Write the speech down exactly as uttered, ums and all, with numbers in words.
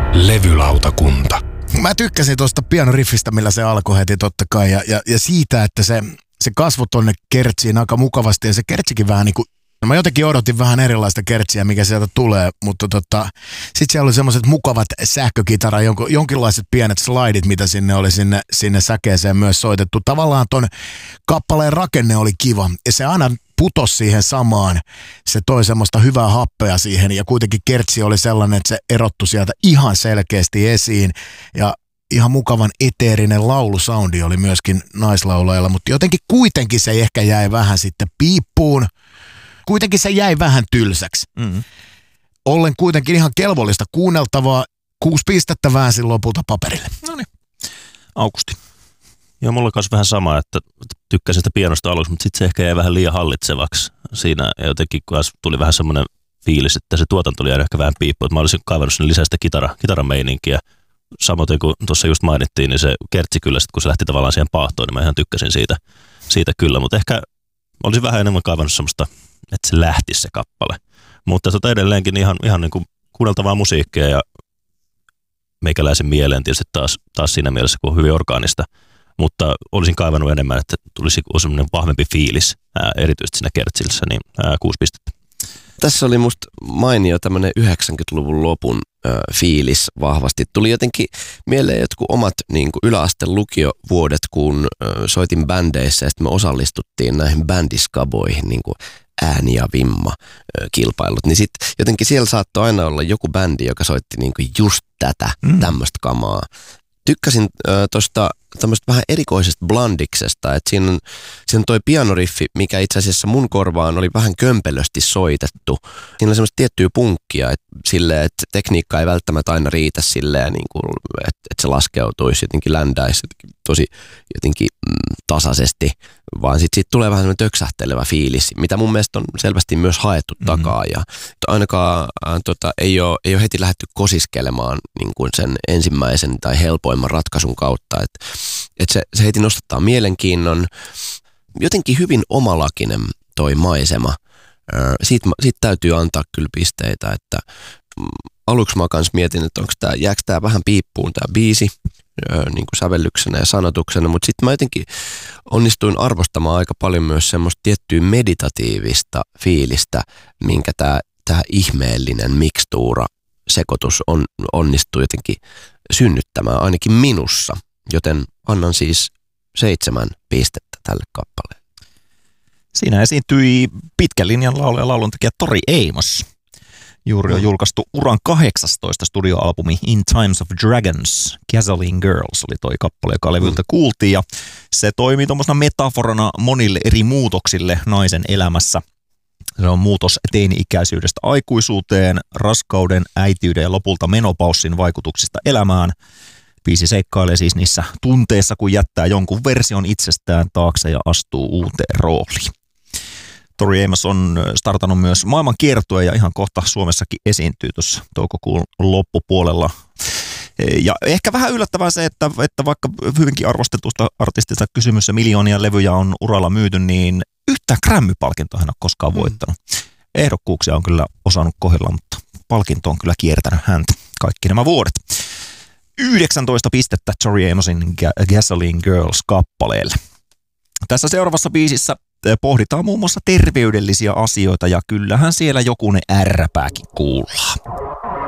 Levylautakunta. Mä tykkäsin tuosta pianoriffistä, millä se alkoi heti totta kai, ja, ja, ja siitä, että se, se kasvoi tonne kertsiin aika mukavasti, ja se kertsikin vähän niin kuin, no mä jotenkin odotin vähän erilaista kertsiä, mikä sieltä tulee, mutta tota, sit siellä oli semmoiset mukavat sähkökitara, jonko, jonkinlaiset pienet slidit, mitä sinne oli sinne, sinne säkeeseen myös soitettu. Tavallaan ton kappaleen rakenne oli kiva, ja se aina putosi siihen samaan, se toi semmoista hyvää happea siihen, ja kuitenkin kertsi oli sellainen, että se erottui sieltä ihan selkeästi esiin, ja ihan mukavan eteerinen laulusoundi oli myöskin naislaulajalla, mutta jotenkin kuitenkin se ehkä jäi vähän sitten piippuun, kuitenkin se jäi vähän tylsäksi. Mm-hmm. Ollen kuitenkin ihan kelvollista kuunneltavaa, kuusi pistettä väänsin lopulta paperille. No niin, Aukusti. Joo, mulla kanssa vähän sama, että tykkäsin sitä pianosta aluksi, mutta sitten se ehkä jäi vähän liian hallitsevaksi siinä. Ja jotenkin tuli vähän semmoinen fiilis, että se tuotanto oli ehkä vähän piippu, että mä olisin kaivannut sinne lisää sitä kitara, kitarameininkiä. Samoin kuin tuossa just mainittiin, niin se kertsi kyllä, sit kun se lähti tavallaan siihen paahtoon, niin mä ihan tykkäsin siitä, siitä kyllä. Mutta ehkä olisin vähän enemmän kaivannut semmoista, että se lähtisi se kappale. Mutta tota edelleenkin ihan, ihan niin kuin kuunneltavaa musiikkia ja meikäläisen mieleen tietysti taas, taas siinä mielessä, kun on hyvin orgaanista. Mutta olisin kaivannut enemmän, että tulisi semmoinen vahvempi fiilis, ää, erityisesti siinä kertsissä, niin ää, kuusi pistettä. Tässä oli musta mainio tämmöinen yhdeksänkymmentäluvun lopun ö, fiilis vahvasti. Tuli jotenkin mieleen jotkut omat niin kuin yläasteen lukiovuodet, kun ö, soitin bändeissä ja sitten me osallistuttiin näihin bändiskaboihin, niin kuin ääni ja vimma ö, kilpailut. Niin sitten jotenkin siellä saattoi aina olla joku bändi, joka soitti niin kuin just tätä, mm. tämmöistä kamaa. Tykkäsin tuosta tämmöistä vähän erikoisesta blandiksesta, että siinä on, siinä on toi pianoriffi, mikä itse asiassa mun korvaan oli vähän kömpelösti soitettu. Siinä on semmoista tiettyä punkkia, että, silleen, että tekniikka ei välttämättä aina riitä silleen, niin kuin, että, että se laskeutuisi jotenkin ländäisi tosi jotenkin mm, tasaisesti, vaan sitten sit tulee vähän semmoinen töksähtelevä fiilis, mitä mun mielestä on selvästi myös haettu mm-hmm. takaa. Ja ainakaan äh, tota, ei, ole, ei ole heti lähdetty kosiskelemaan niin kuin sen ensimmäisen tai helpoimman ratkaisun kautta, että et se, se heti nostattaa mielenkiinnon. Jotenkin hyvin omalakinen toi maisema. Äh, siitä, siitä täytyy antaa kyllä pisteitä, että mm, aluksi mä kans mietin, että onko tää, jääkö tää vähän piippuun tää biisi, niin kuin sävellyksenä ja sanotuksena, mutta sitten mä jotenkin onnistuin arvostamaan aika paljon myös semmoista tiettyä meditatiivista fiilistä, minkä tämä tää ihmeellinen mikstuura sekoitus on, onnistuu jotenkin synnyttämään ainakin minussa, joten annan siis seitsemän pistettä tälle kappaleelle. Siinä esiintyi pitkän linjan laulaja ja lauluntekijä Tori Amos. Juuri on julkaistu uran kahdeksastoista studioalbumi In Times of Dragons. Gasoline Girls oli toi kappale, joka levyltä kuultiin. Ja se toimii tuommoisena metaforana monille eri muutoksille naisen elämässä. Se on muutos teini-ikäisyydestä aikuisuuteen, raskauden, äitiyden ja lopulta menopaussin vaikutuksista elämään. Biisi seikkailee siis niissä tunteissa, kun jättää jonkun version itsestään taakse ja astuu uuteen rooliin. Tori Amos on startannut myös maailman kiertueen ja ihan kohta Suomessakin esiintyy tuossa toukokuun loppupuolella. Ja ehkä vähän yllättävää se, että, että vaikka hyvinkin arvostetusta artistista kysymys ja miljoonia levyjä on uralla myyty, niin yhtään Grammy-palkintoa hän on koskaan voittanut. Ehdokkuuksia on kyllä osannut kohdella, mutta palkinto on kyllä kiertänyt häntä kaikki nämä vuodet. yhdeksäntoista pistettä Tori Amosin Gasoline Girls-kappaleelle. Tässä seuraavassa biisissä pohditaan muun muassa terveydellisiä asioita ja kyllähän siellä jokunen ärräpääkin kuullaan.